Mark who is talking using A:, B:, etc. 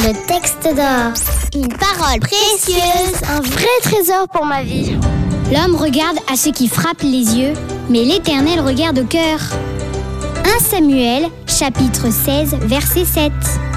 A: le texte d'or. Une parole précieuse, un vrai trésor pour ma vie.
B: L'homme regarde à ce qui frappe les yeux, mais l'Éternel regarde au cœur. 1 Samuel, chapitre 16, verset 7.